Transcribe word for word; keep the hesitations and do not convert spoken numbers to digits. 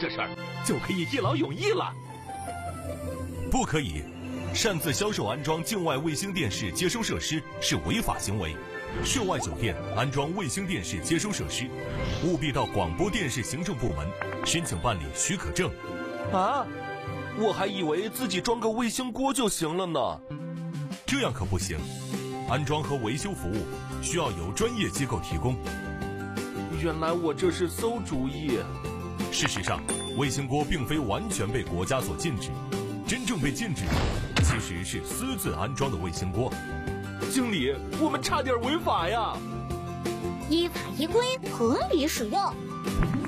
这事儿，就可以一劳永逸了。 不可以，擅自销售安装境外卫星电视接收设施是违法行为。涉外酒店安装卫星电视接收设施，务必到广播电视行政部门申请办理许可证。 啊，我还以为自己装个卫星锅就行了呢。 这样可不行，安装和维修服务需要由专业机构提供。 原来我这是馊主意。 事实上，卫星锅并非完全被国家所禁止，真正被禁止的其实是私自安装的卫星锅。 经理，我们差点违法呀！ 依法依规，合理使用。